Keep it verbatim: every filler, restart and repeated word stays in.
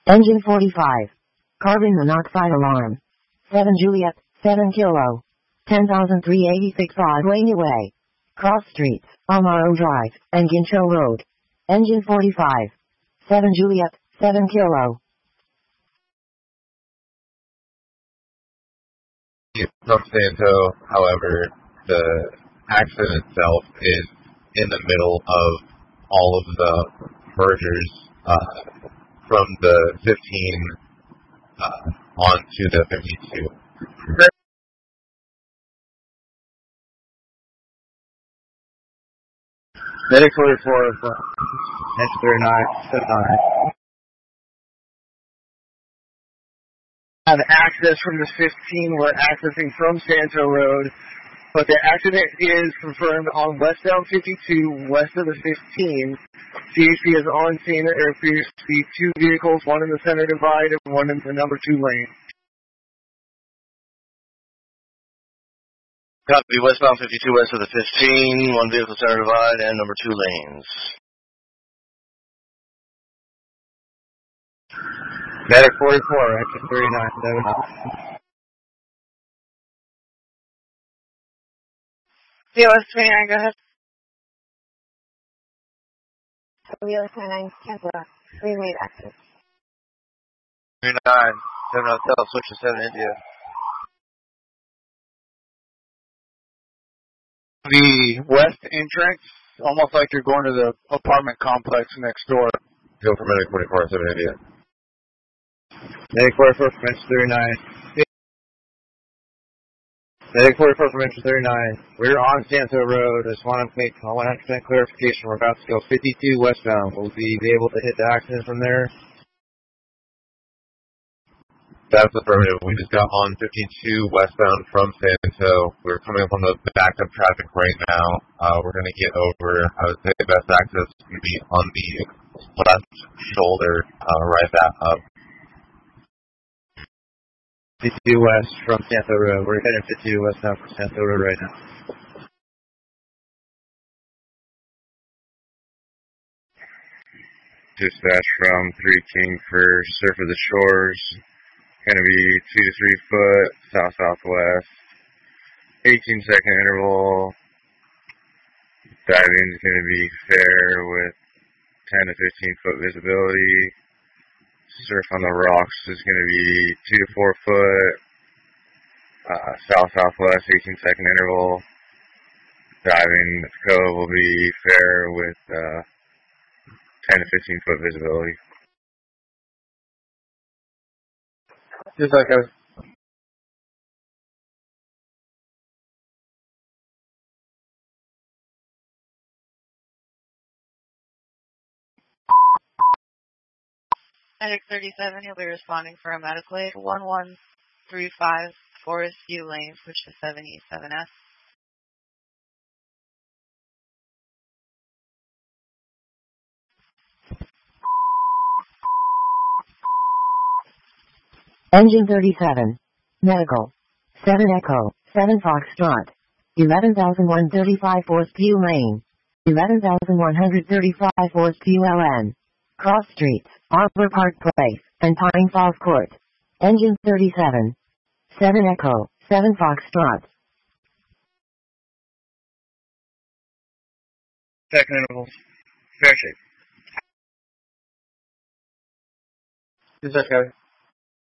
Engine forty-five. Carbon monoxide alarm. seven Juliet, seven Kilo. ten thousand three hundred eighty-six Broadway New Way. Cross Streets, Amaro Drive, and Gincho Road. Engine forty-five. seven Juliet, seven Kilo. From Santo, however, the accident itself is in the middle of all of the mergers uh, from the fifteen uh, onto the fifty-two. Medic forty-four, H thirty-nine, seven nine. Have access from the fifteen. We're accessing from Santo Road, but the accident is confirmed on westbound fifty-two, west of the fifteen. C H P is on scene. There appears to be two vehicles, one in the center divide and one in the number two lane. Copy, westbound fifty-two, west of the fifteen, one vehicle center divide and number two lanes. Medic forty-four, H thirty-nine, seven nine. C O S twenty-nine, go ahead. C O S twenty-nine, cancel that. We've made access. twenty-nine, seven Hotel, switch to seven India. The west entrance, almost like you're going to the apartment complex next door. Go for Medic forty-four, seven India. Medic forty-four from H thirty-nine. Medic forty-four from H thirty-nine. We're on Santo Road. I just want to make one hundred percent clarification. We're about to go fifty-two westbound. Will we be able to hit the accident from there? That's affirmative. We just got on fifty-two westbound from Santo. We're coming up on the backed up traffic right now. Uh, we're going to get over, I would say the best access would be on the left shoulder, uh, right back up. fifty-two west from Santo Road. We're heading fifty-two westbound from Santo Road right now. Dispatch from three King for Surf of the Shores. Going to be two to three foot, south southwest. eighteen second interval. Diving is going to be fair with ten to fifteen foot visibility. Surf on the rocks is going to be two to four foot, uh, south southwest, eighteen second interval. Diving at the cove will be fair with uh, ten to fifteen foot visibility. Just like a Medic thirty-seven, he'll be responding for a medical aid. one one three five Forest View Lane, switch to seven E seven S. Engine thirty-seven. Medical. seven Echo, seven Foxtrot. eleven thousand one hundred thirty-five Forest View Lane. eleven thousand one hundred thirty-five Forest View L N. Cross Streets, Arbor Park Place, and Pine Falls Court. Engine thirty-seven. seven Echo, seven Foxtrot. second interval. Fair shape. Just like a